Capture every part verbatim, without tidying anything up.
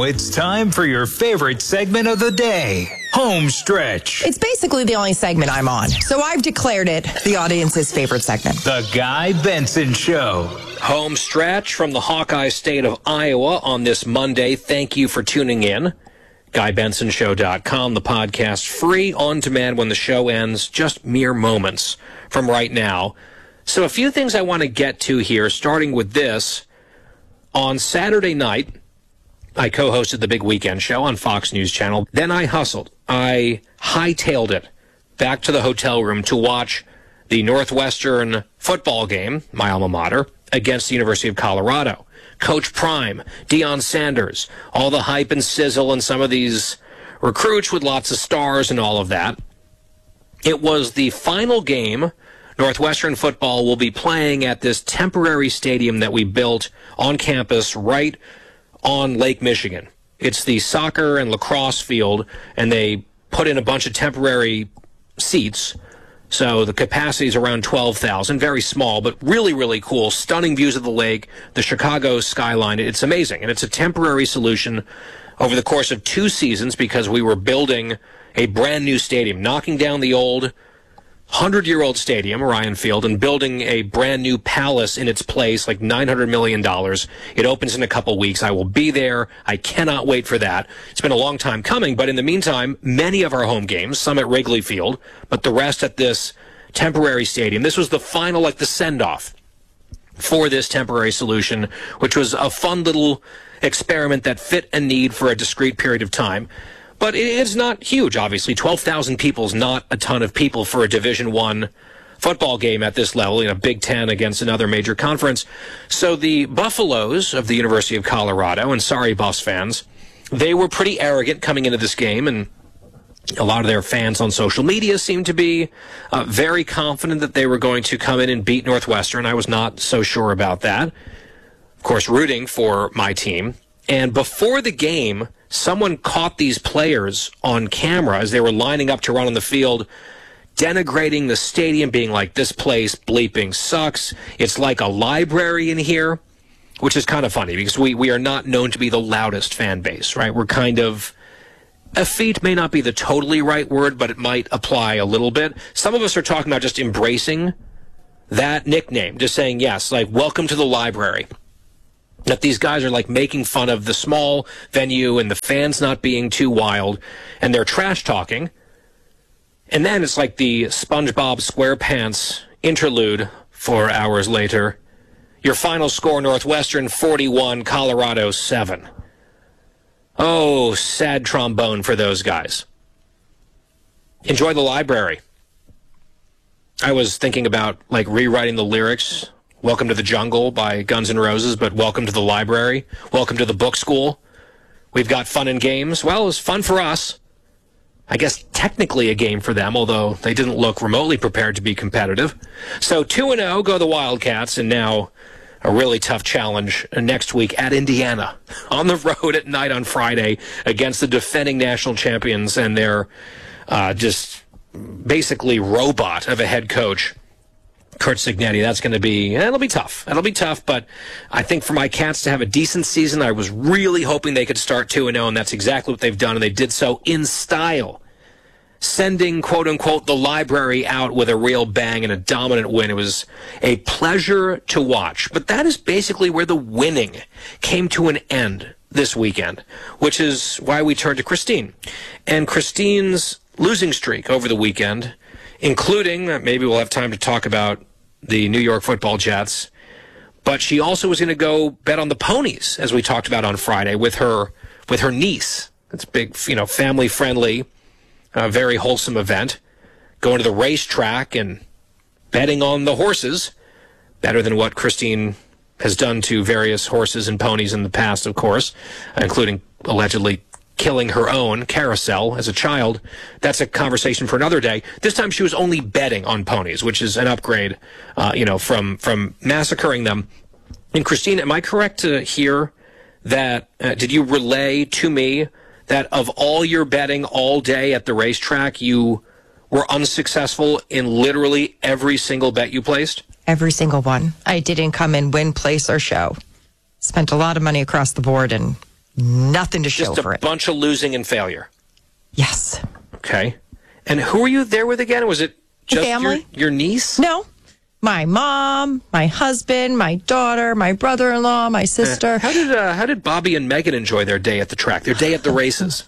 it's time for your favorite segment of the day, Home Stretch. It's basically the only segment I'm on, so I've declared it the audience's favorite segment. The Guy Benson Show. Home Stretch from the Hawkeye State of Iowa on this Monday. Thank you for tuning in. Guy Benson Show dot com, the podcast, free on demand when the show ends, just mere moments from right now. So a few things I want to get to here, starting with this. On Saturday night, I co-hosted the Big Weekend Show on Fox News Channel. Then I hustled. I hightailed it back to the hotel room to watch the Northwestern football game, my alma mater, against the University of Colorado. Coach Prime, Deion Sanders, all the hype and sizzle and some of these recruits with lots of stars and all of that. It was the final game Northwestern football will be playing at this temporary stadium that we built on campus right on Lake Michigan. It's the soccer and lacrosse field, and they put in a bunch of temporary seats. So the capacity is around twelve thousand, very small, but really, really cool. Stunning views of the lake, the Chicago skyline. It's amazing, and it's a temporary solution over the course of two seasons because we were building a brand new stadium, knocking down the old hundred-year-old stadium, Ryan Field, and building a brand new palace in its place, like nine hundred million dollars. It opens in a couple weeks. I will be there. I cannot wait for that. It's been a long time coming, but in the meantime, many of our home games, some at Wrigley Field, but the rest at this temporary stadium. This was the final, like the send-off for this temporary solution, which was a fun little experiment that fit a need for a discrete period of time. But it's not huge, obviously. twelve thousand people is not a ton of people for a Division One football game at this level, in a Big Ten against another major conference. So the Buffaloes of the University of Colorado, and sorry, Buffs fans, they were pretty arrogant coming into this game, and a lot of their fans on social media seemed to be uh, very confident that they were going to come in and beat Northwestern. I was not so sure about that. Of course, rooting for my team. And before the game, someone caught these players on camera as they were lining up to run on the field, denigrating the stadium, being like, this place bleeping sucks. It's like a library in here, which is kind of funny because we, we are not known to be the loudest fan base, right? We're kind of, effete may not be the totally right word, but it might apply a little bit. Some of us are talking about just embracing that nickname, just saying, yes, like, welcome to the library. That these guys are like making fun of the small venue and the fans not being too wild, and they're trash talking. And then it's like the SpongeBob SquarePants interlude four hours later. Your final score, Northwestern forty-one, Colorado seven. Oh, sad trombone for those guys. Enjoy the library. I was thinking about like rewriting the lyrics. Welcome to the Jungle by Guns N' Roses, but welcome to the library. Welcome to the book school. We've got fun and games. Well, it was fun for us. I guess technically a game for them, although they didn't look remotely prepared to be competitive. So two and oh, go the Wildcats, and now a really tough challenge next week at Indiana. On the road at night on Friday against the defending national champions and their uh, just basically robot of a head coach. Curt Cignetti. That's going to be, it'll be tough. It'll be tough, but I think for my Cats to have a decent season, I was really hoping they could start two and oh, and that's exactly what they've done, and they did so in style. Sending, quote-unquote, the library out with a real bang and a dominant win. It was a pleasure to watch. But that is basically where the winning came to an end this weekend, which is why we turned to Christine. And Christine's losing streak over the weekend, including, maybe we'll have time to talk about the New York Football Jets, but she also was going to go bet on the ponies, as we talked about on Friday, with her with her niece. It's a big, you know, family-friendly, uh, very wholesome event. Going to the racetrack and betting on the horses, better than what Christine has done to various horses and ponies in the past, of course, including allegedly killing her own Carousel as a child. That's a conversation for another day. This time she was only betting on ponies, which is an upgrade, uh, you know, from, from massacring them. And Christine, am I correct to hear that, uh, did you relay to me that of all your betting all day at the racetrack, you were unsuccessful in literally every single bet you placed? Every single one. I didn't come in win, place, or show. Spent a lot of money across the board and Nothing to show Just for a it. bunch of losing and failure. Yes. Okay. And who were you there with again? Was it just Family. Your, your niece? No. My mom, my husband, my daughter, my brother-in-law, my sister. How did uh, how did Bobby and Megan enjoy their day at the track, their day at the races?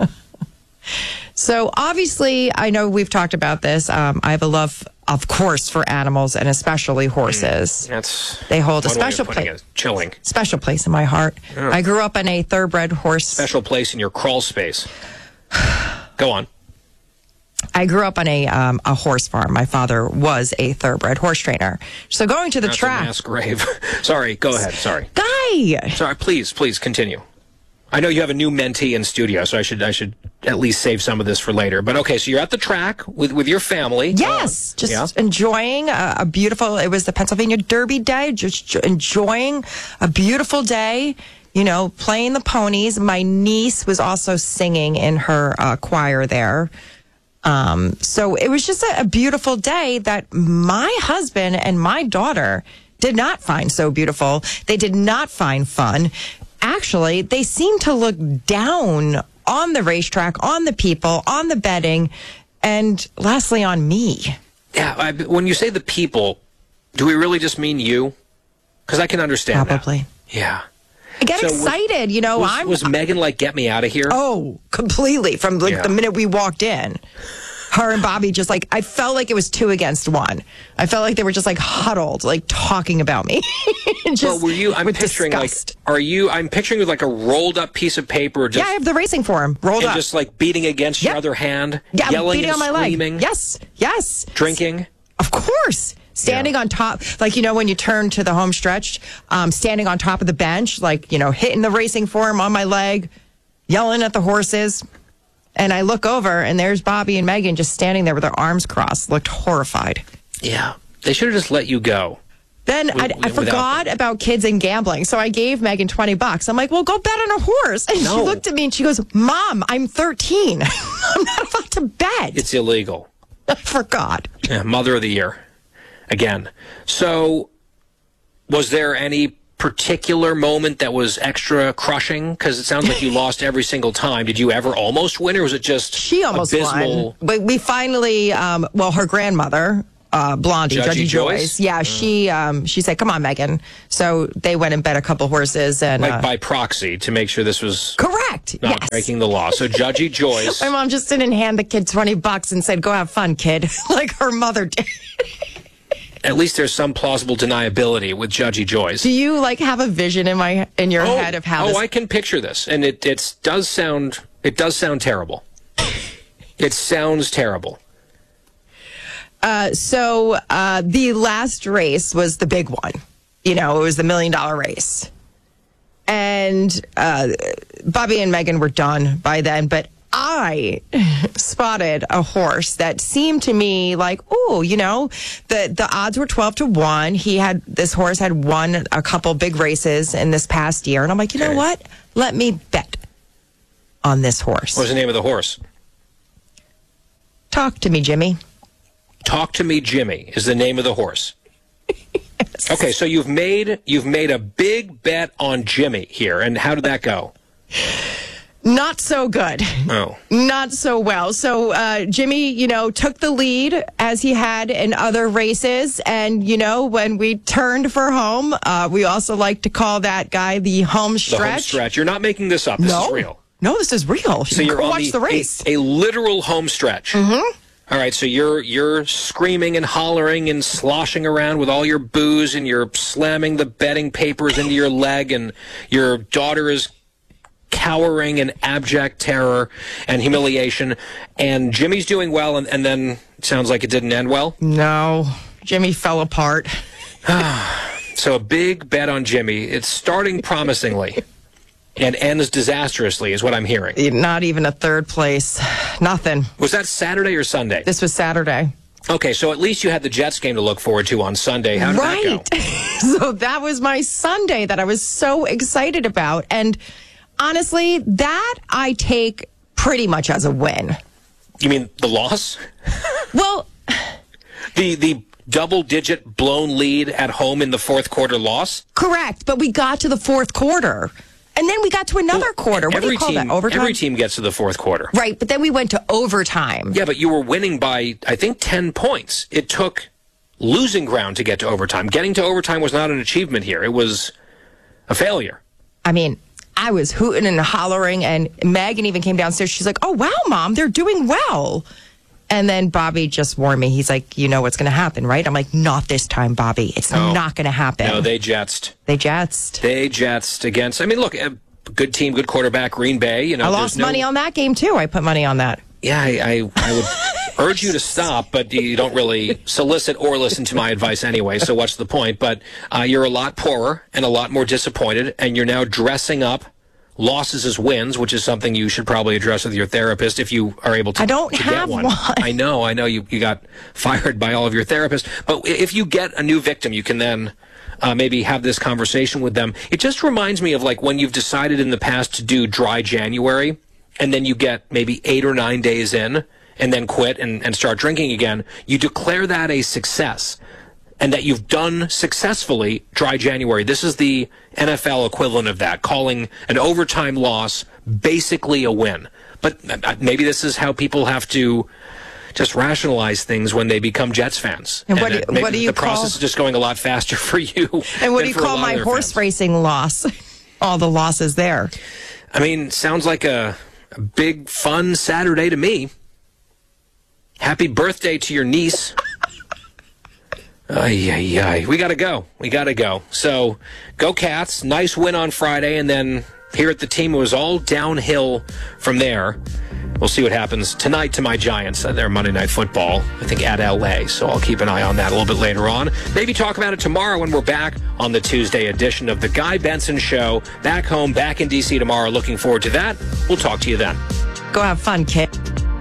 So obviously, I know we've talked about this. Um, I have a love, of course, for animals and especially horses. That's They hold a one way of special putting place. it. Chilling. Special place in my heart. Oh. I grew up in a thoroughbred horse. Special place in your crawl space. Go on. I grew up on a um, a horse farm. My father was a thoroughbred horse trainer. So going to the That's a track, mass grave. Sorry. Go ahead. Sorry. guy. Sorry. Please, please continue. I know you have a new mentee in studio, so I should I should at least save some of this for later. But okay, so you're at the track with, with your family. Yes, just Yeah. enjoying a, a beautiful. It was the Pennsylvania Derby day. Just enjoying a beautiful day. You know, playing the ponies. My niece was also singing in her uh, choir there. Um, so it was just a, a beautiful day that my husband and my daughter did not find so beautiful. They did not find fun. Actually, they seemed to look down on the racetrack, on the people, on the betting, and lastly, on me. Yeah. I, when you say the people, do we really just mean you? Because I can understand that. Probably. Yeah. I get So was- excited, you know. Was, I'm was Megan like, get me out of here? oh, completely from like Yeah. the minute we walked in. Her and Bobby just like, I felt like it was two against one. I felt like they were just like huddled, like talking about me. just Well, were you? I'm with picturing disgust. like, are you? I'm picturing with like a rolled up piece of paper, just Yeah, I have the racing form rolled and up. just like beating against your Yep. other hand, yeah, yelling beating and on my screaming, leg. Yes, yes. drinking. Of course. Standing Yeah. on top, like, you know, when you turn to the home stretch, um, standing on top of the bench, like, you know, hitting the racing form on my leg, yelling at the horses. And I look over and there's Bobby and Megan just standing there with their arms crossed, looked horrified. Yeah, they should have just let you go. Then With- I, I without forgot about kids and gambling. So I gave Megan twenty bucks. I'm like, well, go bet on a horse. And No. she looked at me and she goes, Mom, I'm thirteen. I'm not about to bet. It's illegal. I forgot. Yeah, Mother of the Year, again. So, was there any particular moment that was extra crushing? Because it sounds like you lost every single time. Did you ever almost win, or was it just She almost abysmal? won. But we finally, um, well, her grandmother, uh, Blondie, Judgy Judgy Joyce? Joyce. Yeah, she um, she said, come on, Megan. So they went and bet a couple horses. and Like uh, by proxy to make sure this was Correct. not Yes. breaking the law. So Judgy Joyce. My mom just didn't hand the kid twenty bucks and said, go have fun, kid, like her mother did. At least there's some plausible deniability with Judgy Joyce. Do you like have a vision in my in your head of how oh, this I can picture this, and it it does sound it does sound terrible. It sounds terrible. Uh, so uh, the last race was the big one. You know, it was the million dollar race. And uh, Bobby and Megan were done by then, but I spotted a horse that seemed to me like, oh, you know, the, the odds were twelve to one. He had, this horse had won a couple big races in this past year. And I'm like, you Okay. know what? Let me bet on this horse. What was the name of the horse? Talk to me, Jimmy. Talk to Me Jimmy is the name of the horse. Yes. Okay, so you've made you've made a big bet on Jimmy here, and how did that go? Not so good. Oh. Not so well. So uh, Jimmy, you know, took the lead as he had in other races. And, you know, when we turned for home, uh, we also like to call that guy the home The stretch. home stretch. You're not making this up. This no, is real. No, this is real. So You you're go on watch the, the race. A, a literal home stretch. Mm-hmm. All right, so you're you're screaming and hollering and sloshing around with all your booze, and you're slamming the betting papers into your leg, and your daughter is cowering in abject terror and humiliation, and Jimmy's doing well, and, and then it sounds like it didn't end well. No, Jimmy fell apart. So a big bet on Jimmy. It's starting promisingly and ends disastrously, is what I'm hearing. Not even a third place. Nothing. Was that Saturday or Sunday? This was Saturday. Okay, so at least you had the Jets game to look forward to on Sunday. How did Right. that go? So that was my Sunday that I was so excited about. And honestly, that I take pretty much as a win. You mean the loss? Well, The the double-digit blown lead at home in the fourth quarter loss? correct. But we got to the fourth quarter. And And then we got to another Well, quarter. What do every you call team, that? Overtime? Every team gets to the fourth quarter. Right, but then we went to overtime. Yeah, but you were winning by, I think, ten points. It took losing ground to get to overtime. Getting to overtime was not an achievement here. It was a failure. I mean, I was hooting and hollering, and Megan even came downstairs. She's like, oh, wow, Mom, they're doing well. And then Bobby just warned me. He's like, you know what's going to happen, right? I'm like, not this time, Bobby. It's no. not going to happen. No, they jetsed. They jetsed. They jetsed against, I mean, look, a good team, good quarterback, Green Bay. You know, I lost no, money on that game, too. I put money on that. Yeah, I, I, I would urge you to stop, but you don't really solicit or listen to my advice anyway, so what's the point? But uh, you're a lot poorer and a lot more disappointed, and you're now dressing up losses as wins, which is something you should probably address with your therapist if you are able to. I don't to have get one. one. I know, I know you, you got fired by all of your therapists, but if you get a new victim, you can then uh, maybe have this conversation with them. It just reminds me of like when you've decided in the past to do dry January, and then you get maybe eight or nine days in, and then quit and, and start drinking again. You declare that a success, and that you've done successfully dry January. This is the N F L equivalent of that, calling an overtime loss basically a win. But maybe this is how people have to just rationalize things when they become Jets fans. And what, and do, what do you the call... process is just going a lot faster for you. And what do you than for call a lot my of their horse fans. racing loss? All the losses there. I mean, sounds like a, a big, fun Saturday to me. Happy birthday to your niece. Ay, ay, ay. We got to go. We got to go. So, go Cats. Nice win on Friday. And then here at the team, it was all downhill from there. We'll see what happens tonight to my Giants. Their Monday Night Football, I think, at L A. So I'll keep an eye on that a little bit later on. Maybe talk about it tomorrow when we're back on the Tuesday edition of The Guy Benson Show. Back home, back in D C tomorrow. Looking forward to that. We'll talk to you then. Go have fun, kid.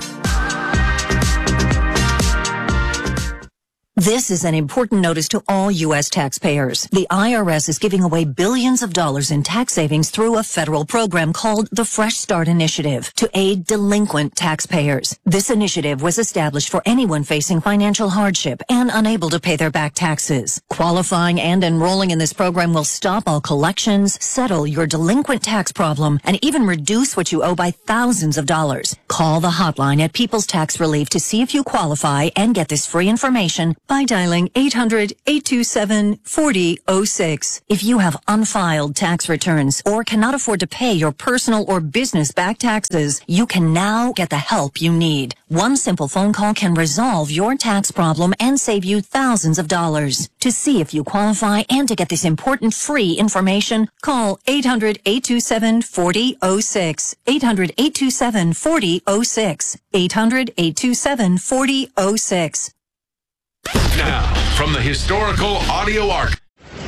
This is an important notice to all U S taxpayers. The I R S is giving away billions of dollars in tax savings through a federal program called the Fresh Start Initiative to aid delinquent taxpayers. This initiative was established for anyone facing financial hardship and unable to pay their back taxes. Qualifying and enrolling in this program will stop all collections, settle your delinquent tax problem, and even reduce what you owe by thousands of dollars. Call the hotline at People's Tax Relief to see if you qualify and get this free information by dialing eight hundred, eight two seven, four zero zero six. If you have unfiled tax returns or cannot afford to pay your personal or business back taxes, you can now get the help you need. One simple phone call can resolve your tax problem and save you thousands of dollars. To see if you qualify and to get this important free information, call eight hundred, eight two seven, four zero zero six. eight hundred, eight two seven, four zero zero six. eight hundred, eight two seven, four zero zero six. Now, from the historical audio arc.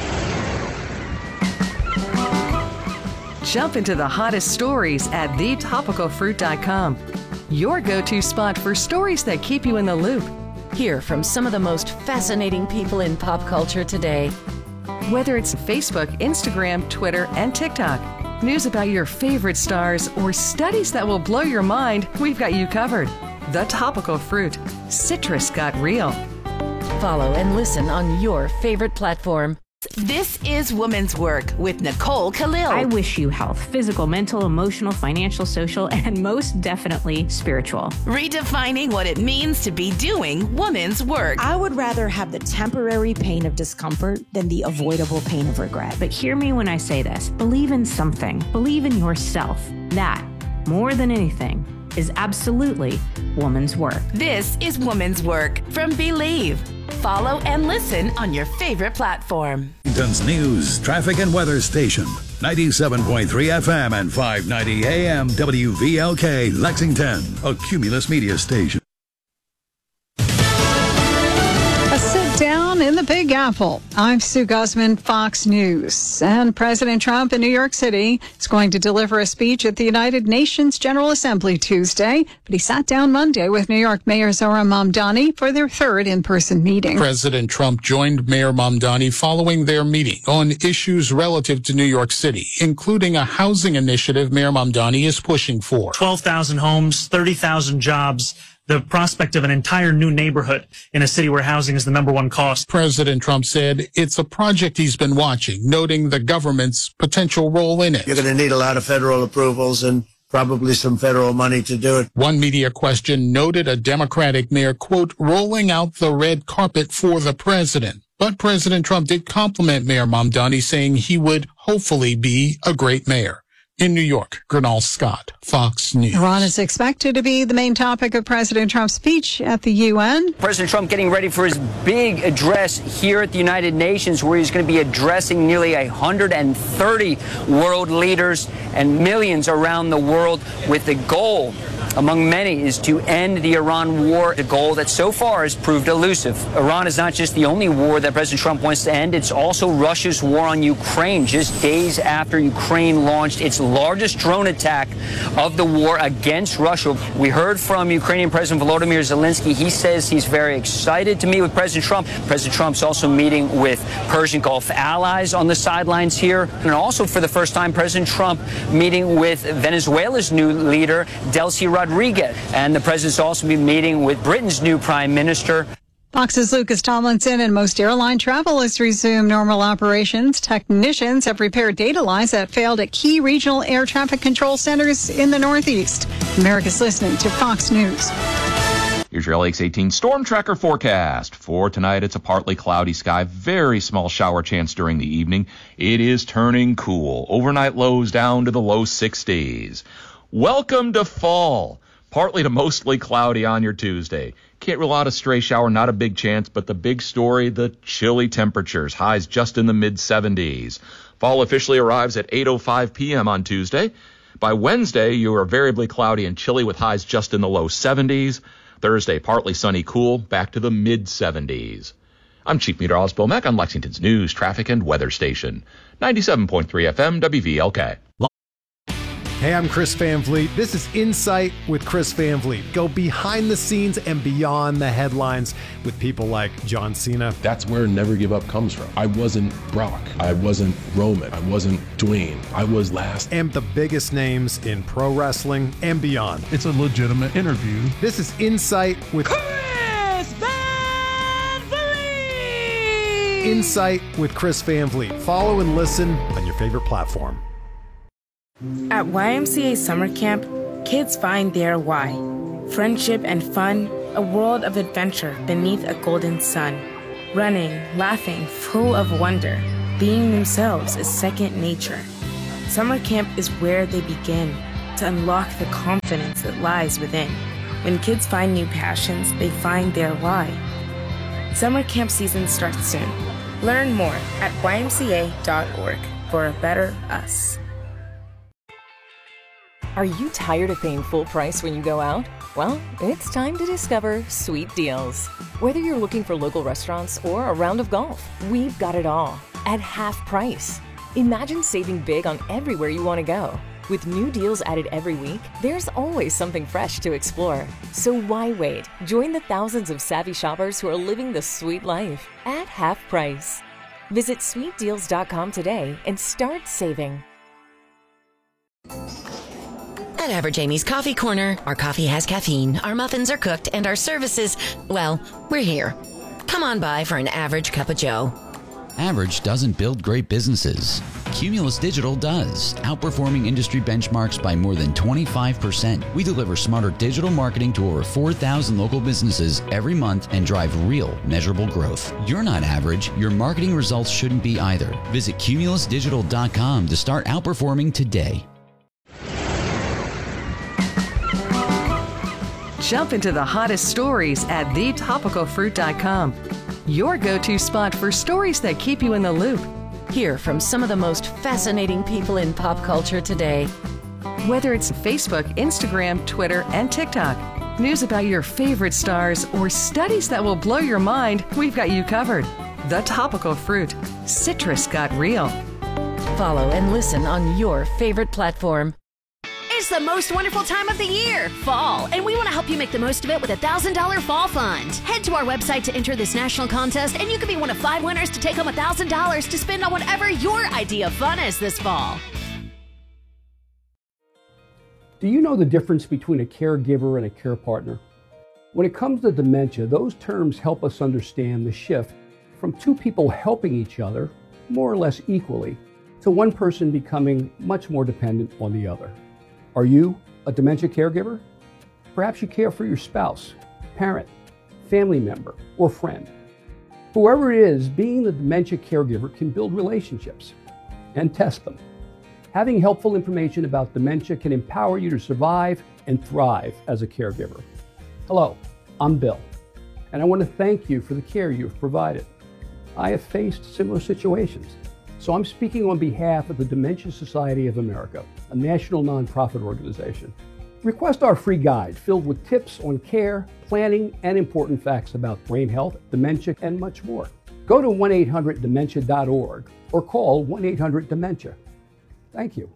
Jump into the hottest stories at the topical fruit dot com. Your go-to spot for stories that keep you in the loop. Hear from some of the most fascinating people in pop culture today. Whether it's Facebook, Instagram, Twitter, and TikTok, news about your favorite stars, or studies that will blow your mind, we've got you covered. The Topical Fruit. Citrus got real. Follow and listen on your favorite platform. This is Women's Work with Nicole Khalil. I wish you health, physical, mental, emotional, financial, social, and most definitely spiritual. Redefining what it means to be doing women's work. I would rather have the temporary pain of discomfort than the avoidable pain of regret. But hear me when I say this. Believe in something. Believe in yourself. That, more than anything, is absolutely woman's work. This is Women's Work from Believe. Follow and listen on your favorite platform. Washington's news, traffic, and weather station. ninety-seven point three F M and five ninety A M W V L K, Lexington, a Cumulus media station. A sit down in the Big Apple. I'm Sue Guzman, Fox News. And President Trump in New York City is going to deliver a speech at the United Nations General Assembly Tuesday, but he sat down Monday with New York Mayor Zohran Mamdani for their third in-person meeting. President Trump joined Mayor Mamdani following their meeting on issues relative to New York City, including a housing initiative Mayor Mamdani is pushing for. twelve thousand homes, thirty thousand jobs the prospect of an entire new neighborhood in a city where housing is the number one cost. President Trump said it's a project he's been watching, noting the government's potential role in it. You're going to need a lot of federal approvals and probably some federal money to do it. One media question noted a Democratic mayor, quote, rolling out the red carpet for the president. But President Trump did compliment Mayor Mamdani, saying he would hopefully be a great mayor. In New York, Gernal Scott, Fox News. Iran is expected to be the main topic of President Trump's speech at the U N. President Trump getting ready for his big address here at the United Nations, where he's going to be addressing nearly one hundred thirty world leaders and millions around the world, with the goal, among many, is to end the Iran war, a goal that so far has proved elusive. Iran is not just the only war that President Trump wants to end, it's also Russia's war on Ukraine, just days after Ukraine launched its largest drone attack of the war against Russia. We heard from Ukrainian President Volodymyr Zelensky. He says he's very excited to meet with President Trump. President Trump's also meeting with Persian Gulf allies on the sidelines here. And also, for the first time, President Trump meeting with Venezuela's new leader, Delcy Rodriguez. And the president's also be meeting with Britain's new prime minister. Fox's Lucas Tomlinson. And most airline travel has resumed normal operations. Technicians have repaired data lines that failed at key regional air traffic control centers in the Northeast. America's listening to Fox News. Here's your L X eighteen Storm Tracker forecast. For tonight, it's a partly cloudy sky, very small shower chance during the evening. It is turning cool. Overnight lows down to the low sixties. Welcome to fall. Partly to mostly cloudy on your Tuesday. Can't rule out a stray shower, not a big chance, but the big story, the chilly temperatures, highs just in the mid seventies. Fall officially arrives at eight oh five p.m. on Tuesday. By Wednesday, you are variably cloudy and chilly with highs just in the low seventies. Thursday, partly sunny, cool, back to the mid seventies. I'm Chief Meteorologist Bill Mack on Lexington's news, traffic, and weather station. ninety-seven point three F M, W V L K. Hey, I'm Chris Van Vliet. This is Insight with Chris Van Vliet. Go behind the scenes and beyond the headlines with people like John Cena. That's where Never Give Up comes from. I wasn't Brock. I wasn't Roman. I wasn't Dwayne. I was last. And the biggest names in pro wrestling and beyond. It's a legitimate interview. This is Insight with Chris Van Vliet. Insight with Chris Van Vliet. Follow and listen on your favorite platform. At Y M C A Summer Camp, kids find their why. Friendship and fun, a world of adventure beneath a golden sun. Running, laughing, full of wonder. Being themselves is second nature. Summer camp is where they begin to unlock the confidence that lies within. When kids find new passions, they find their why. Summer camp season starts soon. Learn more at Y M C A dot org for a better us. Are you tired of paying full price when you go out? Well, it's time to discover Sweet Deals. Whether you're looking for local restaurants or a round of golf, we've got it all at half price. Imagine saving big on everywhere you want to go. With new deals added every week, there's always something fresh to explore. So why wait? Join the thousands of savvy shoppers who are living the sweet life at half price. Visit sweet deals dot com today and start saving. At Average Amy's Coffee Corner, our coffee has caffeine, our muffins are cooked, and our services, well, we're here. Come on by for an average cup of joe. Average doesn't build great businesses. Cumulus Digital does, outperforming industry benchmarks by more than twenty-five percent. We deliver smarter digital marketing to over four thousand local businesses every month and drive real, measurable growth. You're not average. Your marketing results shouldn't be either. Visit cumulus digital dot com to start outperforming today. Jump into the hottest stories at the topical fruit dot com. Your go-to spot for stories that keep you in the loop. Hear from some of the most fascinating people in pop culture today. Whether it's Facebook, Instagram, Twitter, and TikTok, news about your favorite stars, or studies that will blow your mind, we've got you covered. The Topical Fruit. Citrus got real. Follow and listen on your favorite platform. It's the most wonderful time of the year, fall, and we want to help you make the most of it with a one thousand dollars Fall Fund. Head to our website to enter this national contest, and you could be one of five winners to take home one thousand dollars to spend on whatever your idea of fun is this fall. Do you know the difference between a caregiver and a care partner? When it comes to dementia, those terms help us understand the shift from two people helping each other more or less equally to one person becoming much more dependent on the other. Are you a dementia caregiver? Perhaps you care for your spouse, parent, family member, or friend. Whoever it is, being the dementia caregiver can build relationships and test them. Having helpful information about dementia can empower you to survive and thrive as a caregiver. Hello, I'm Bill, and I want to thank you for the care you've provided. I have faced similar situations, so I'm speaking on behalf of the Dementia Society of America, a national nonprofit organization. Request our free guide filled with tips on care, planning, and important facts about brain health, dementia, and much more. Go to one eight hundred dementia dot org or call one eight hundred dementia. Thank you.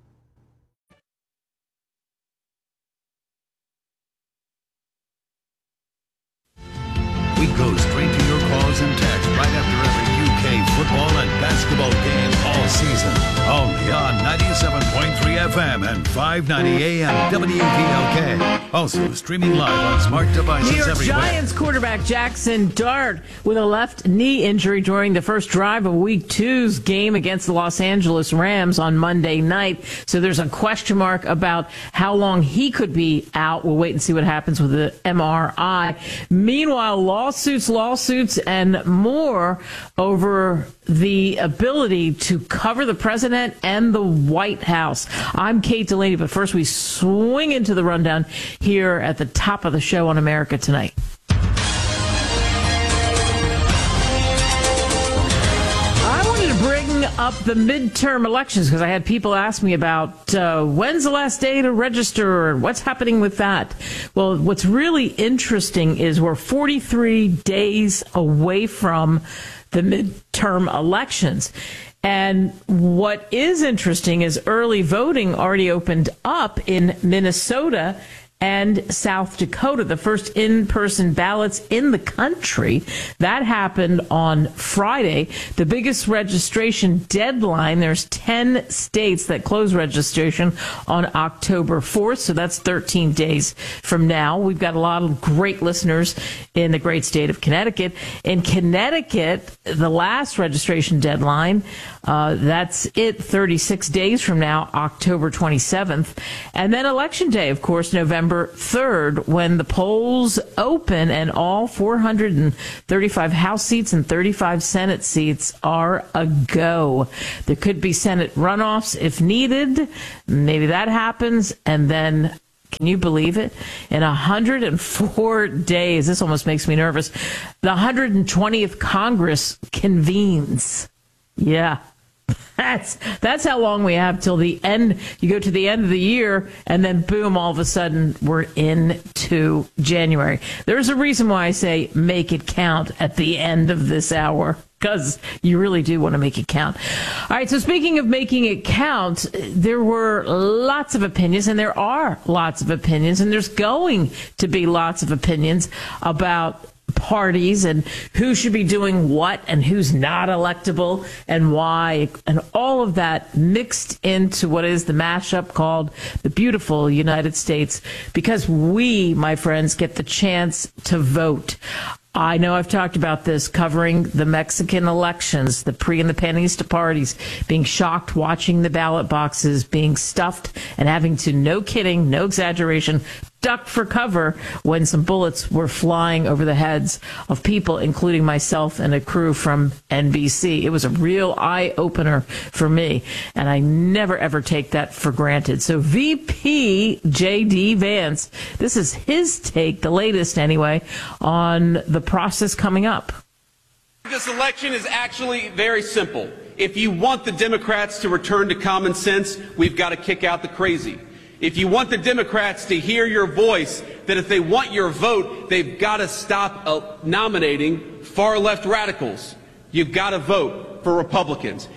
We go straight to your calls and texts right after every U K football and basketball game all season. Only on ninety-seven point three F M and five ninety A M W V L K. Also streaming live on smart devices New York everywhere. Giants quarterback Jackson Dart with a left knee injury during the first drive of Week Two's game against the Los Angeles Rams on Monday night. So there's a question mark about how long he could be out. We'll wait and see what happens with the M R I. Meanwhile, lawsuits, lawsuits, and more over the ability to cover the president and the White House. I'm Kate Delaney, but first we swing into the rundown here at the top of the show on America Tonight. I wanted to bring up the midterm elections because I had people ask me about uh, when's the last day to register and what's happening with that. Well, what's really interesting is we're forty-three days away from the midterm elections. And what is interesting is early voting already opened up in Minnesota and South Dakota, the first in-person ballots in the country. That happened on Friday. The biggest registration deadline, there's ten states that close registration on October fourth, so that's thirteen days from now. We've got a lot of great listeners in the great state of Connecticut. In Connecticut, the last registration deadline, uh, that's it, thirty-six days from now, October twenty-seventh. And then Election Day, of course, November third, when the polls open and all four hundred thirty-five House seats and thirty-five Senate seats are a go. There could be Senate runoffs if needed. Maybe that happens. And then, can you believe it? In one hundred four days, this almost makes me nervous, the one hundred twentieth Congress convenes. Yeah. That's that's how long we have till the end. You go to the end of the year, and then boom, all of a sudden we're into January. There's a reason why I say make it count at the end of this hour, because you really do want to make it count. All right, so speaking of making it count, there were lots of opinions, and there are lots of opinions, and there's going to be lots of opinions about parties and who should be doing what and who's not electable and why, and all of that mixed into what is the mashup called the beautiful United States, because we, my friends, get the chance to vote. I know I've talked about this, covering the Mexican elections, the pre and the panista parties, being shocked watching the ballot boxes being stuffed and having to, no kidding, no exaggeration, duck for cover when some bullets were flying over the heads of people, including myself and a crew from N B C. It was a real eye-opener for me, and I never, ever take that for granted. So V P J D Vance, this is his take, the latest anyway, on the process coming up. This election is actually very simple. If you want the Democrats to return to common sense, we've got to kick out the crazy. If you want the Democrats to hear your voice, that if they want your vote, they've got to stop uh, nominating far-left radicals. You've got to vote for Republicans.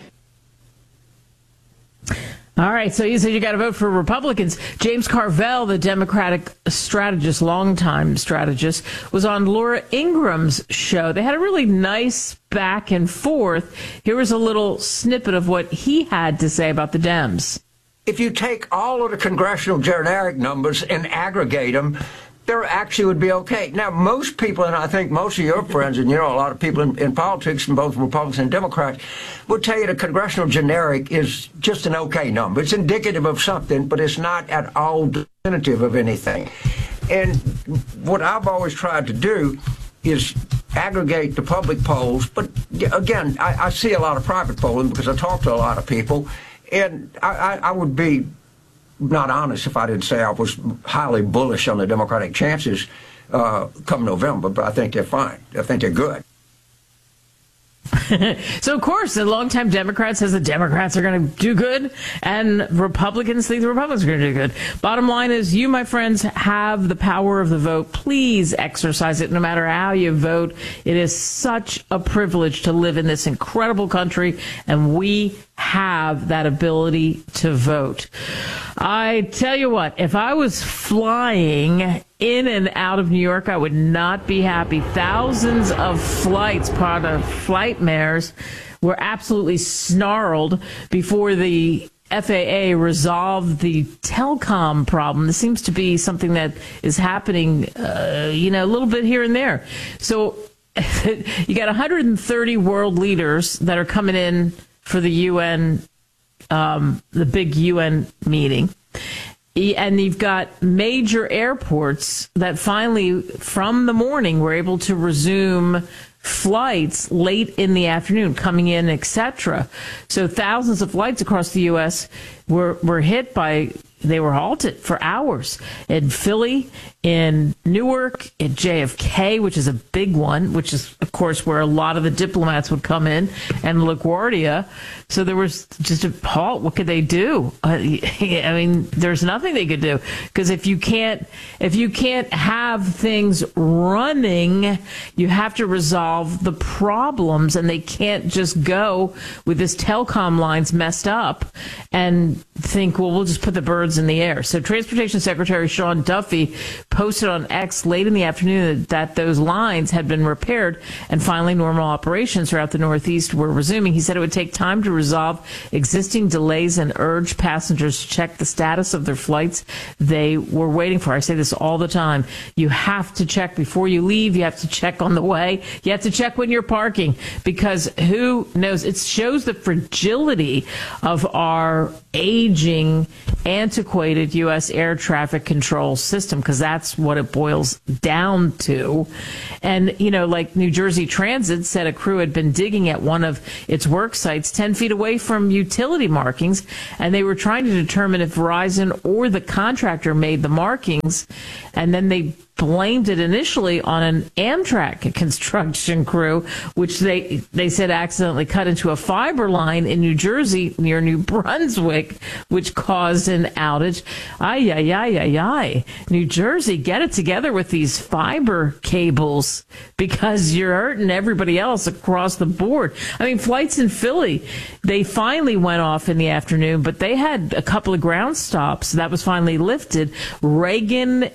All right, so you said you got to vote for Republicans. James Carville, the Democratic strategist, longtime strategist, was on Laura Ingram's show. They had a really nice back and forth. Here was a little snippet of what he had to say about the Dems. If you take all of the congressional generic numbers and aggregate them, there actually would be okay. Now, most people, and I think most of your friends, and you know a lot of people in, in politics, and both Republicans and Democrats, would tell you the congressional generic is just an okay number. It's indicative of something, but it's not at all definitive of anything. And what I've always tried to do is aggregate the public polls. But again, I, I see a lot of private polling because I talk to a lot of people, and I, I, I would be not honest if I didn't say I was highly bullish on the Democratic chances uh, come November, but I think they're fine. I think they're good. So, of course, the longtime Democrat says the Democrats are going to do good, and Republicans think the Republicans are going to do good. Bottom line is, you, my friends, have the power of the vote. Please exercise it no matter how you vote. It is such a privilege to live in this incredible country, and we have that ability to vote. I tell you what, if I was flying in and out of New York, I would not be happy. Thousands of flights, part of Flightmares, were absolutely snarled before the F A A resolved the telecom problem. This seems to be something that is happening, uh, you know, a little bit here and there. So you got one hundred thirty world leaders that are coming in for the U N, um, the big U N meeting. And you've got major airports that finally, from the morning, were able to resume flights late in the afternoon, coming in, et cetera. So thousands of flights across the U S were, were hit by, they were halted for hours in Philly, in Newark, at J F K, which is a big one, which is, of course, where a lot of the diplomats would come in, and LaGuardia. So there was just a halt. What could they do? Uh, I mean, there's nothing they could do, because if you can't, if you can't have things running, you have to resolve the problems, and they can't just go with this telecom lines messed up and think, well, we'll just put the birds in the air. So Transportation Secretary Sean Duffy posted on X late in the afternoon that those lines had been repaired and finally normal operations throughout the Northeast were resuming. He said it would take time to resolve existing delays and urged passengers to check the status of their flights they were waiting for. I say this all the time. You have to check before you leave. You have to check on the way. You have to check when you're parking, because who knows? It shows the fragility of our aging, antiquated U S air traffic control system, because that's what it boils down to. And, you know, like New Jersey Transit said, a crew had been digging at one of its work sites ten feet away from utility markings, and they were trying to determine if Verizon or the contractor made the markings, and then they blamed it initially on an Amtrak construction crew, which they they said accidentally cut into a fiber line in New Jersey near New Brunswick, which caused an outage. Ay, ay, ay, ay, ay. New Jersey, get it together with these fiber cables, because you're hurting everybody else across the board. I mean, flights in Philly, they finally went off in the afternoon, but they had a couple of ground stops. That was finally lifted. Reagan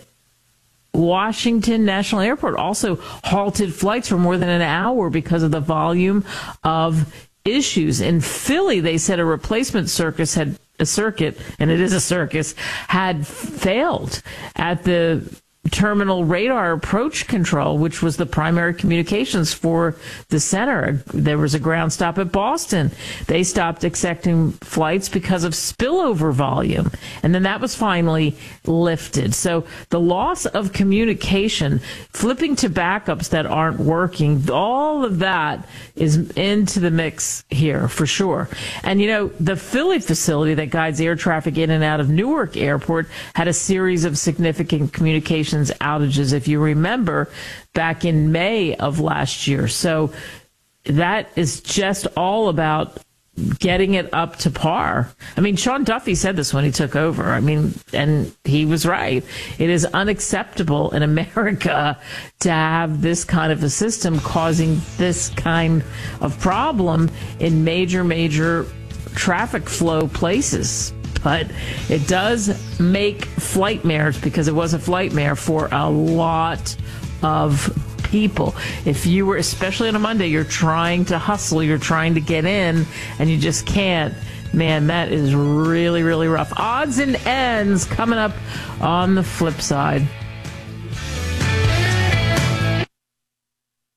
Washington National Airport also halted flights for more than an hour because of the volume of issues. In Philly, they said a replacement circus had a circuit, and it is a circus, had failed at the terminal radar approach control, which was the primary communications for the center. There was a ground stop at Boston. They stopped accepting flights because of spillover volume, and then that was finally lifted. So the loss of communication, flipping to backups that aren't working, all of that is into the mix here for sure. And you know, the Philly facility that guides air traffic in and out of Newark Airport had a series of significant communications outages, if you remember, back in May of last year. So that is just all about getting it up to par. I mean, Sean Duffy said this when he took over. I mean, and he was right. It is unacceptable in America to have this kind of a system causing this kind of problem in major, major traffic flow places. But it does make Flightmares, because it was a Flightmare for a lot of people. If you were, especially on a Monday, you're trying to hustle, you're trying to get in, and you just can't, man, that is really, really rough. Odds and ends coming up on the flip side.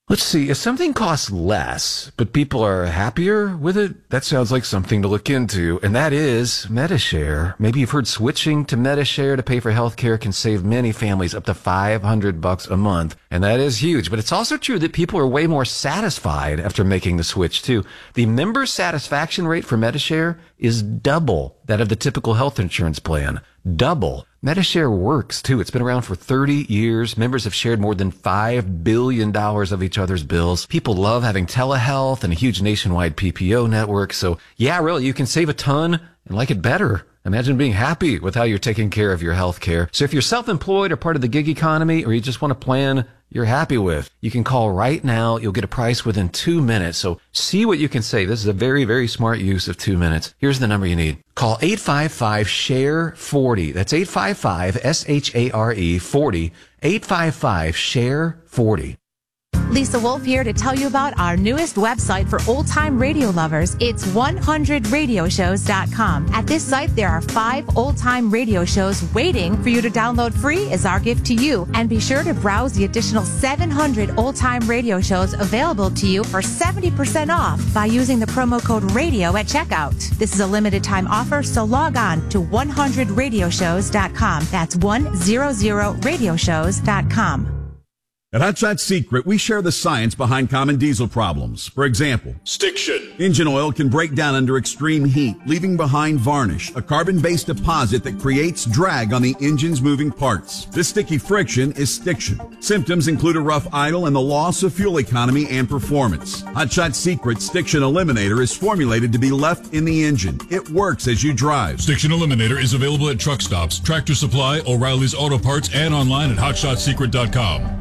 Let's see, if something costs less, but people are happier with it, that sounds like something to look into, and that is Medi-Share. Maybe you've heard switching to Medi-Share to pay for healthcare can save many families up to five hundred bucks a month, and that is huge. But it's also true that people are way more satisfied after making the switch, too. The member satisfaction rate for Medi-Share is double that of the typical health insurance plan. Double. Medi-Share works, too. It's been around for thirty years. Members have shared more than five billion dollars of each other's bills. People love having telehealth and a huge nationwide P P O network. So, yeah, really, you can save a ton and like it better. Imagine being happy with how you're taking care of your health care. So if you're self-employed or part of the gig economy, or you just want a plan you're happy with, you can call right now. You'll get a price within two minutes. So see what you can save. This is a very, very smart use of two minutes. Here's the number you need. Call eight five five, S H A R E, forty. That's eight five five, S H A R E, forty. eight five five, S H A R E, forty. Lisa Wolf here to tell you about our newest website for old-time radio lovers. It's one hundred radio shows dot com. At this site, there are five old-time radio shows waiting for you to download free as our gift to you. And be sure to browse the additional seven hundred old-time radio shows available to you for seventy percent off by using the promo code RADIO at checkout. This is a limited-time offer, so log on to one hundred radio shows dot com. That's one hundred radio shows dot com. At Hot Shot Secret, we share the science behind common diesel problems. For example, stiction. Engine oil can break down under extreme heat, leaving behind varnish, a carbon-based deposit that creates drag on the engine's moving parts. This sticky friction is stiction. Symptoms include a rough idle and the loss of fuel economy and performance. Hot Shot Secret Stiction Eliminator is formulated to be left in the engine. It works as you drive. Stiction Eliminator is available at truck stops, Tractor Supply, O'Reilly's Auto Parts, and online at hot shot secret dot com.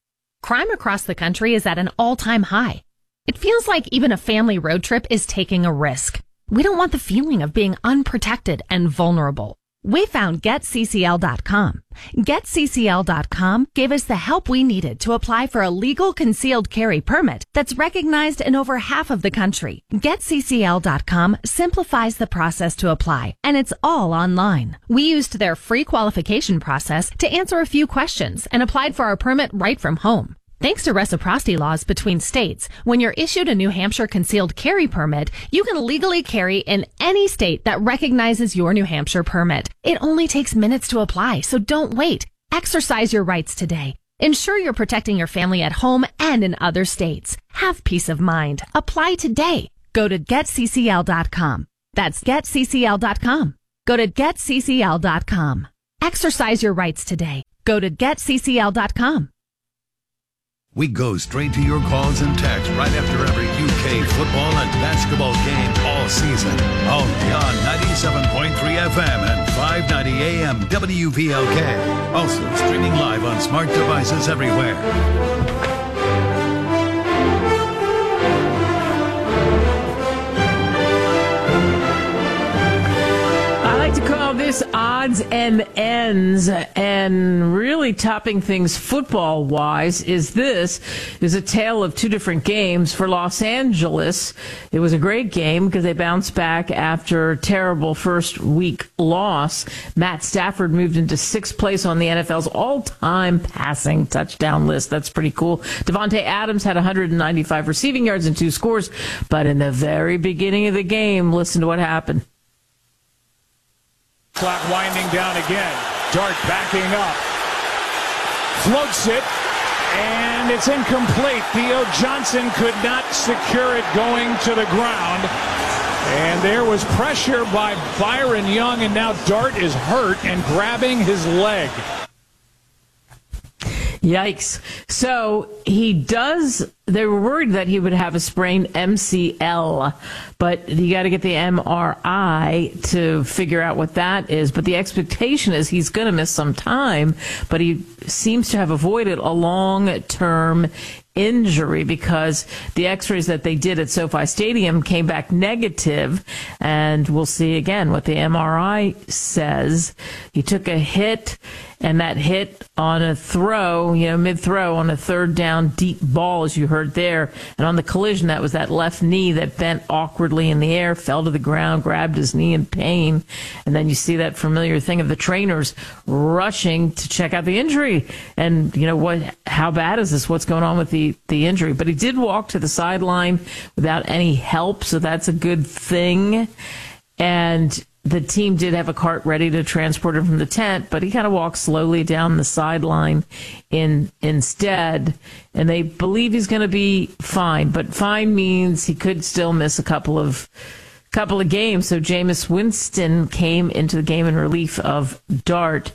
Crime across the country is at an all-time high. It feels like even a family road trip is taking a risk. We don't want the feeling of being unprotected and vulnerable. We found Get C C L dot com. Get C C L dot com gave us the help we needed to apply for a legal concealed carry permit that's recognized in over half of the country. Get C C L dot com simplifies the process to apply, and it's all online. We used their free qualification process to answer a few questions and applied for our permit right from home. Thanks to reciprocity laws between states, when you're issued a New Hampshire concealed carry permit, you can legally carry in any state that recognizes your New Hampshire permit. It only takes minutes to apply, so don't wait. Exercise your rights today. Ensure you're protecting your family at home and in other states. Have peace of mind. Apply today. Go to Get C C L dot com. That's Get C C L dot com. Go to Get C C L dot com. Exercise your rights today. Go to Get C C L dot com. We go straight to your calls and texts right after every U K football and basketball game all season. Only on ninety-seven point three F M and five ninety A M W V L K. Also streaming live on smart devices everywhere. I like to call this odds and ends, and really topping things football-wise is this is a tale of two different games for Los Angeles. It was a great game because they bounced back after a terrible first week loss. Matt Stafford moved into sixth place on the N F L's all-time passing touchdown list. That's pretty cool. Devontae Adams had one hundred ninety-five receiving yards and two scores, but in the very beginning of the game, listen to what happened. Clock winding down again. Dart backing up. Floats it, and it's incomplete. Theo Johnson could not secure it going to the ground. And there was pressure by Byron Young, and now Dart is hurt and grabbing his leg. Yikes. So he does, they were worried that he would have a sprained M C L, but you got to get the M R I to figure out what that is. But the expectation is he's going to miss some time, but he seems to have avoided a long-term injury because the x-rays that they did at SoFi Stadium came back negative, and we'll see again what the M R I says. He took a hit, and that hit on a throw, you know, mid-throw on a third down deep ball, as you heard heard there. And on the collision, that was that left knee that bent awkwardly in the air, fell to the ground, grabbed his knee in pain. And then you see that familiar thing of the trainers rushing to check out the injury. And, you know, what? How bad is this? What's going on with the, the injury? But he did walk to the sideline without any help, so that's a good thing. And the team did have a cart ready to transport him from the tent, but he kind of walked slowly down the sideline in instead. And they believe he's going to be fine, but fine means he could still miss a couple of couple of games. So Jameis Winston came into the game in relief of Dart.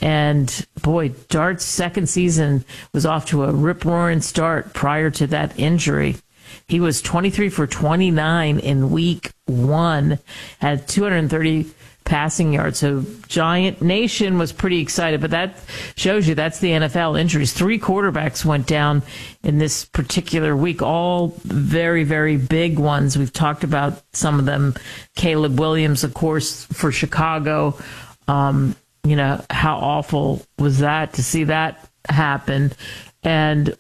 And boy, Dart's second season was off to a rip-roaring start prior to that injury. He was twenty-three for twenty-nine in week one, had two hundred thirty passing yards. So Giant Nation was pretty excited, but that shows you that's the N F L injuries. Three quarterbacks went down in this particular week, all very, very big ones. We've talked about some of them. Caleb Williams, of course, for Chicago. Um, you know, how awful was that to see that happen? And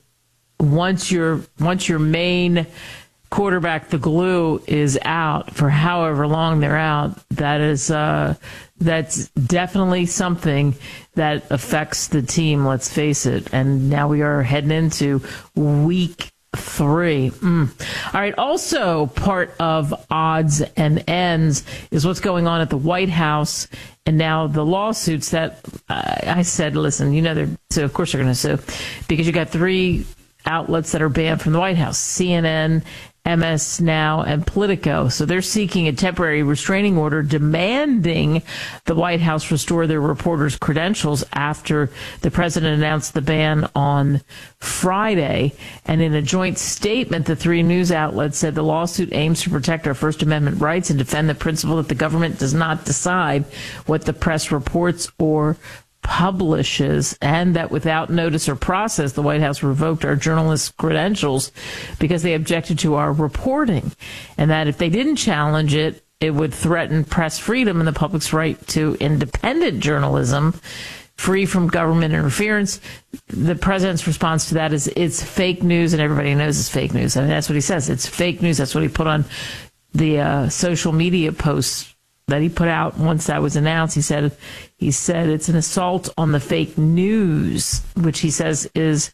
once your once your main quarterback, the glue, is out for however long they're out, that is uh, that's definitely something that affects the team. Let's face it. And now we are heading into week three. Mm. All right. Also, part of odds and ends is what's going on at the White House. And now the lawsuits that uh, I said, listen, you know, they're so of course they're going to sue because you got three outlets that are banned from the White House: C N N, M S Now, and Politico. So they're seeking a temporary restraining order demanding the White House restore their reporters' credentials after the president announced the ban on Friday. And in a joint statement, the three news outlets said the lawsuit aims to protect our First Amendment rights and defend the principle that the government does not decide what the press reports or publishes, and that without notice or process, the White House revoked our journalists' credentials because they objected to our reporting, and that if they didn't challenge it, it would threaten press freedom and the public's right to independent journalism free from government interference. The president's response to that is it's fake news, and everybody knows it's fake news. I mean, that's what he says. It's fake news. That's what he put on the uh, social media posts that he put out once that was announced. He said he said it's an assault on the fake news, which he says is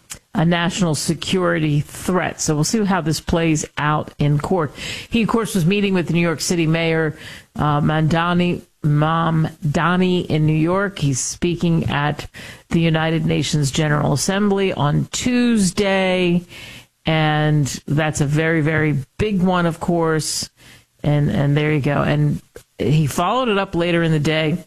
a national security threat. So we'll see how this plays out in court. He, of course, was meeting with the New York City Mayor uh, Mamdani Mamdani in New York. He's speaking at the United Nations General Assembly on Tuesday, and that's a very, very big one, of course. And and there you go. And he followed it up later in the day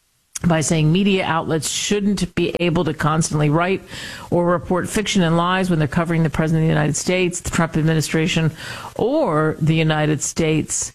by saying media outlets shouldn't be able to constantly write or report fiction and lies when they're covering the President of the United States, the Trump administration, or the United States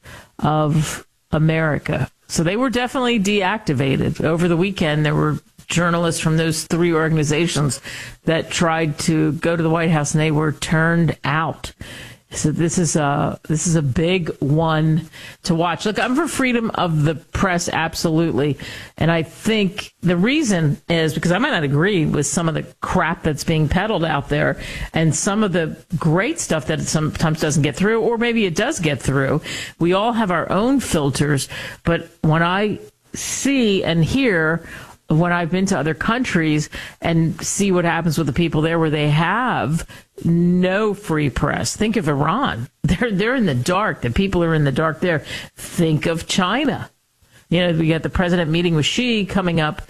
of America. So they were definitely deactivated. Over the weekend, there were journalists from those three organizations that tried to go to the White House, and they were turned out. So this is a this is a big one to watch. Look, I'm for freedom of the press, absolutely. And I think the reason is because I might not agree with some of the crap that's being peddled out there and some of the great stuff that sometimes doesn't get through, or maybe it does get through. We all have our own filters. But when I see and hear, when I've been to other countries and see what happens with the people there where they have no free press. Think of Iran. They're they're in the dark. The people are in the dark there. Think of China. You know, we got the president meeting with Xi coming up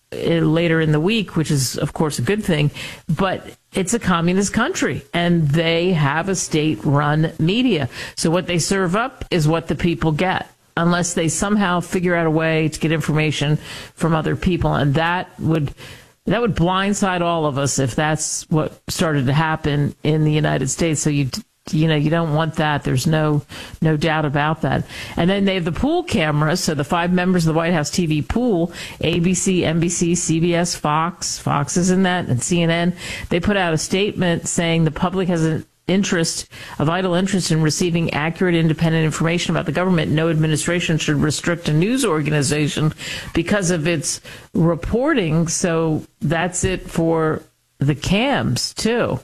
later in the week, which is, of course, a good thing. But it's a communist country, and they have a state-run media. So what they serve up is what the people get, unless they somehow figure out a way to get information from other people. And that would that would blindside all of us if that's what started to happen in the United States. So you you know, you don't want that. There's no no doubt about that. And then they have the pool cameras. So the five members of the White House T V pool, A B C, N B C, C B S, Fox, Fox is in that, and C N N, they put out a statement saying the public has an interest, a vital interest in receiving accurate, independent information about the government. No administration should restrict a news organization because of its reporting. So that's it for the cams, too.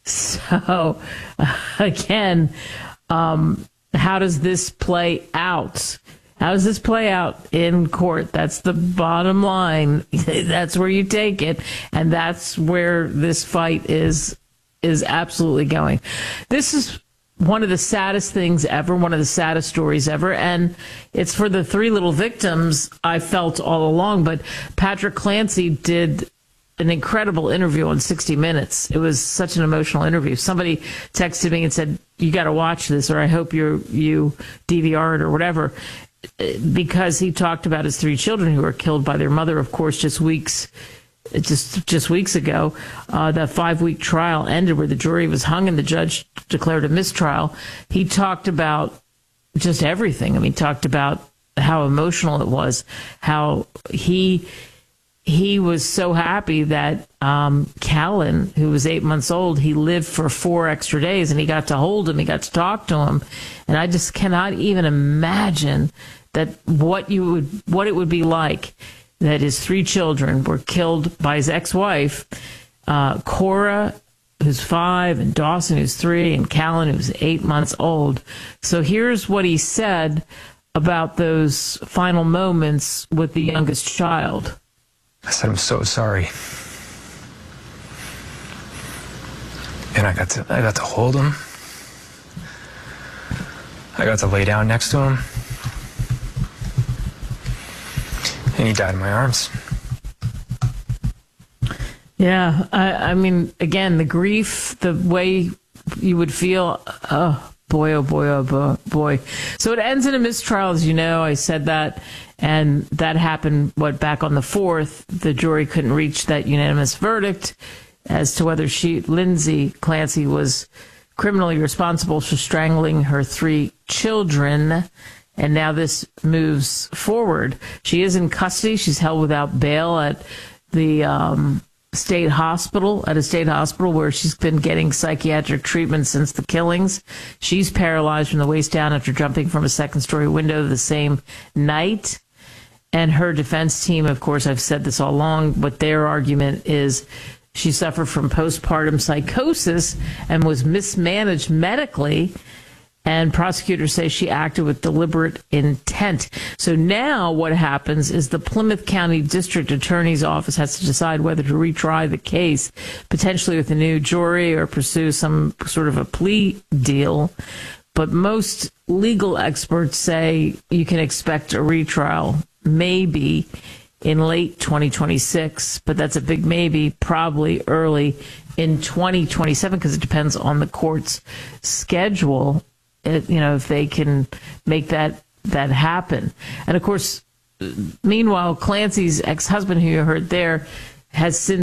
So, uh, again, um, how does this play out? How does this play out in court? That's the bottom line. That's where you take it. And that's where this fight is, is absolutely going. This is one of the saddest things ever, one of the saddest stories ever. And it's for the three little victims I felt all along. But Patrick Clancy did an incredible interview on sixty minutes. It was such an emotional interview. Somebody texted me and said, you got to watch this, or I hope you you D V R it or whatever, because he talked about his three children who were killed by their mother, of course, just weeks just just weeks ago. Uh, the five-week trial ended where the jury was hung and the judge declared a mistrial. He talked about just everything. I mean, he talked about how emotional it was, how he he was so happy that um, Callan, who was eight months old, he lived for four extra days, and he got to hold him, he got to talk to him. And I just cannot even imagine that what you would what it would be like that his three children were killed by his ex-wife, uh, Cora, who's five, and Dawson, who's three, and Callan, who's eight months old. So here's what he said about those final moments with the youngest child. I said, I'm so sorry. And I got to I got to hold him. I got to lay down next to him. And he died in my arms. Yeah, I, I mean, again, the grief, the way you would feel, oh, boy, oh, boy, oh, boy. So it ends in a mistrial, as you know. I said that. And that happened, what, back on the fourth. The jury couldn't reach that unanimous verdict as to whether she, Lindsay Clancy, was criminally responsible for strangling her three children. And now this moves forward. She is in custody. She's held without bail at the um, state hospital, at a state hospital where she's been getting psychiatric treatment since the killings. She's paralyzed from the waist down after jumping from a second-story window the same night. And her defense team, of course, I've said this all along, but their argument is she suffered from postpartum psychosis and was mismanaged medically. And prosecutors say she acted with deliberate intent. So now what happens is the Plymouth County District Attorney's Office has to decide whether to retry the case, potentially with a new jury or pursue some sort of a plea deal. But most legal experts say you can expect a retrial maybe in late twenty twenty-six, but that's a big maybe, probably early in twenty twenty-seven, because it depends on the court's schedule. It, you know, if they can make that that happen. And of course, meanwhile, Clancy's ex-husband, who you heard there, has since